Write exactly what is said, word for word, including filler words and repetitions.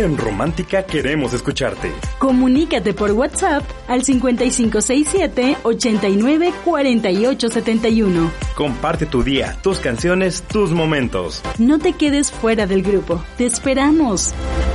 En Romántica queremos escucharte. Comunícate por WhatsApp al cincuenta y cinco sesenta y siete, ochenta y nueve, cuarenta y ocho setenta y uno. Comparte tu día, tus canciones, tus momentos. No te quedes fuera del grupo. Te esperamos.